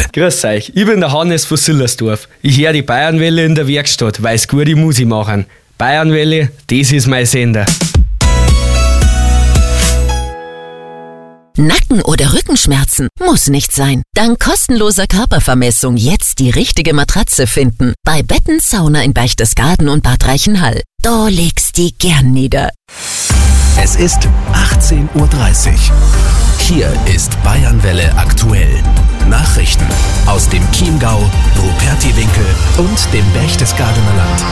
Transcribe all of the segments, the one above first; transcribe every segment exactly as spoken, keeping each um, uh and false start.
Grüß euch, ich bin der Hannes von Sillersdorf. Ich höre die Bayernwelle in der Werkstatt, weil's gute Musik machen. Bayernwelle, das ist mein Sender. Nacken- oder Rückenschmerzen? Muss nicht sein. Dank kostenloser Körpervermessung jetzt die richtige Matratze finden. Bei Betten Sauna in Berchtesgaden und Bad Reichenhall. Da legst die gern nieder. Es ist achtzehn Uhr dreißig. Hier ist Bayernwelle aktuell. Nachrichten aus dem Chiemgau, Rupertiwinkel und dem Berchtesgadener Land.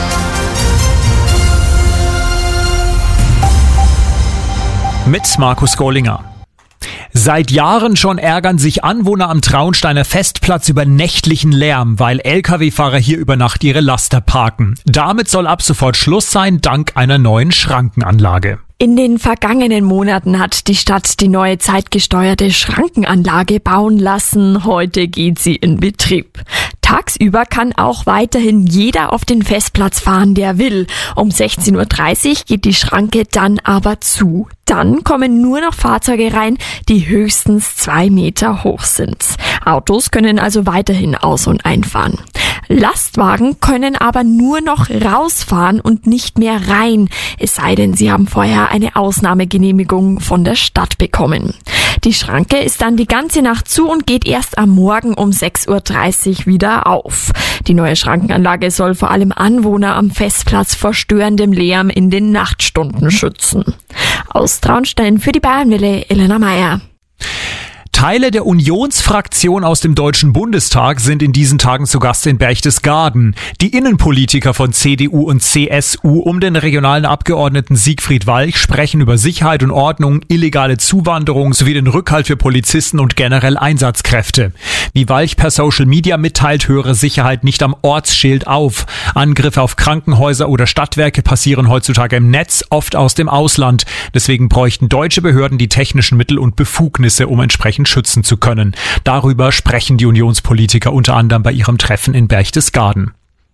Mit Markus Gollinger. Seit Jahren schon ärgern sich Anwohner am Traunsteiner Festplatz über nächtlichen Lärm, weil L K W-Fahrer hier über Nacht ihre Laster parken. Damit soll ab sofort Schluss sein, dank einer neuen Schrankenanlage. In den vergangenen Monaten hat die Stadt die neue zeitgesteuerte Schrankenanlage bauen lassen. Heute geht sie in Betrieb. Tagsüber kann auch weiterhin jeder auf den Festplatz fahren, der will. Um sechzehn Uhr dreißig geht die Schranke dann aber zu. Dann kommen nur noch Fahrzeuge rein, die höchstens zwei Meter hoch sind. Autos können also weiterhin aus- und einfahren. Lastwagen können aber nur noch rausfahren und nicht mehr rein, es sei denn, sie haben vorher eine Ausnahmegenehmigung von der Stadt bekommen. Die Schranke ist dann die ganze Nacht zu und geht erst am Morgen um sechs Uhr dreißig wieder auf. Die neue Schrankenanlage soll vor allem Anwohner am Festplatz vor störendem Lärm in den Nachtstunden schützen. Aus Traunstein für die Bayernwelle, Elena Meyer. Teile der Unionsfraktion aus dem Deutschen Bundestag sind in diesen Tagen zu Gast in Berchtesgaden. Die Innenpolitiker von C D U und C S U um den regionalen Abgeordneten Siegfried Walch sprechen über Sicherheit und Ordnung, illegale Zuwanderung sowie den Rückhalt für Polizisten und generell Einsatzkräfte. Wie Walch per Social Media mitteilt, höre Sicherheit nicht am Ortsschild auf. Angriffe auf Krankenhäuser oder Stadtwerke passieren heutzutage im Netz, oft aus dem Ausland. Deswegen bräuchten deutsche Behörden die technischen Mittel und Befugnisse, um entsprechend schützen zu können. Darüber sprechen die Unionspolitiker unter anderem bei ihrem Treffen in Berchtesgaden.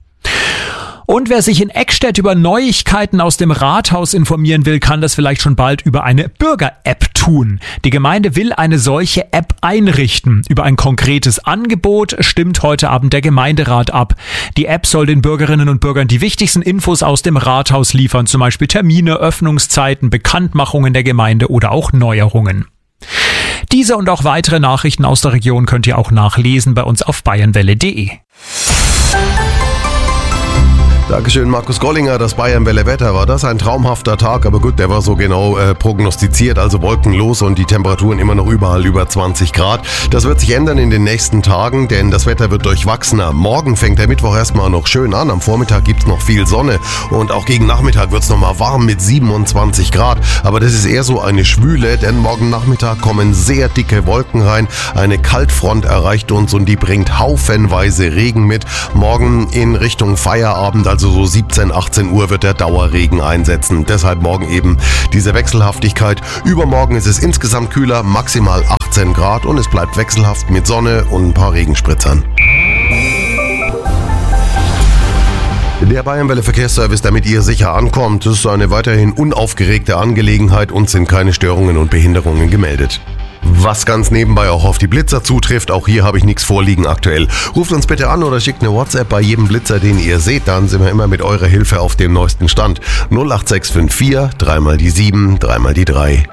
Und wer sich in Eckstedt über Neuigkeiten aus dem Rathaus informieren will, kann das vielleicht schon bald über eine Bürger-App tun. Die Gemeinde will eine solche App einrichten. Über ein konkretes Angebot stimmt heute Abend der Gemeinderat ab. Die App soll den Bürgerinnen und Bürgern die wichtigsten Infos aus dem Rathaus liefern, zum Beispiel Termine, Öffnungszeiten, Bekanntmachungen der Gemeinde oder auch Neuerungen. Diese und auch weitere Nachrichten aus der Region könnt ihr auch nachlesen bei uns auf bayernwelle punkt de. Dankeschön, Markus Gollinger. Das Bayernwelle-Wetter war das ein traumhafter Tag, aber gut, der war so genau äh, prognostiziert, also wolkenlos und die Temperaturen immer noch überall über zwanzig Grad. Das wird sich ändern in den nächsten Tagen, denn das Wetter wird durchwachsener. Morgen fängt der Mittwoch erstmal noch schön an, am Vormittag gibt's noch viel Sonne und auch gegen Nachmittag wird's nochmal warm mit siebenundzwanzig Grad. Aber das ist eher so eine Schwüle, denn morgen Nachmittag kommen sehr dicke Wolken rein. Eine Kaltfront erreicht uns und die bringt haufenweise Regen mit. Morgen in Richtung Feierabend, also so siebzehn, achtzehn Uhr wird der Dauerregen einsetzen. Deshalb morgen eben diese Wechselhaftigkeit. Übermorgen ist es insgesamt kühler, maximal achtzehn Grad und es bleibt wechselhaft mit Sonne und ein paar Regenspritzern. Der Bayernwelle Verkehrsservice, damit ihr sicher ankommt, ist eine weiterhin unaufgeregte Angelegenheit und sind keine Störungen und Behinderungen gemeldet. Was ganz nebenbei auch auf die Blitzer zutrifft, auch hier habe ich nichts vorliegen aktuell. Ruft uns bitte an oder schickt eine WhatsApp bei jedem Blitzer, den ihr seht, dann sind wir immer mit eurer Hilfe auf dem neuesten Stand. null acht sechs fünf vier, dreimal die sieben, dreimal die drei.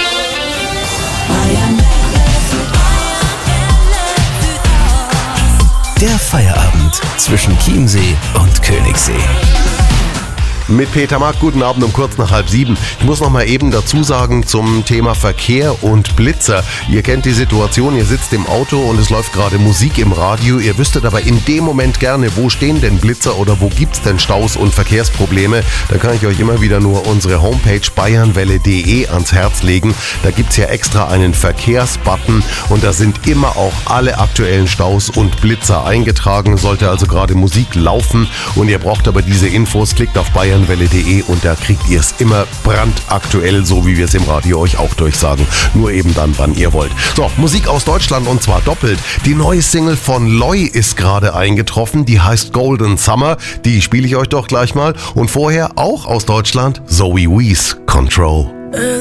Der Feierabend zwischen Chiemsee und Königssee. Mit Peter Mark, guten Abend um kurz nach halb sieben. Ich muss noch mal eben dazu sagen zum Thema Verkehr und Blitzer. Ihr kennt die Situation, ihr sitzt im Auto und es läuft gerade Musik im Radio. Ihr wüsstet aber in dem Moment gerne, wo stehen denn Blitzer oder wo gibt's denn Staus und Verkehrsprobleme. Da kann ich euch immer wieder nur unsere Homepage bayernwelle punkt de ans Herz legen. Da gibt's ja extra einen Verkehrsbutton und da sind immer auch alle aktuellen Staus und Blitzer eingetragen. Sollte also gerade Musik laufen und ihr braucht aber diese Infos, klickt auf bayernwelle punkt de und da kriegt ihr es immer brandaktuell, so wie wir es im Radio euch auch durchsagen. Nur eben dann, wann ihr wollt. So, Musik aus Deutschland und zwar doppelt. Die neue Single von Loy ist gerade eingetroffen. Die heißt Golden Summer. Die spiele ich euch doch gleich mal. Und vorher auch aus Deutschland Zoe Wees, Control.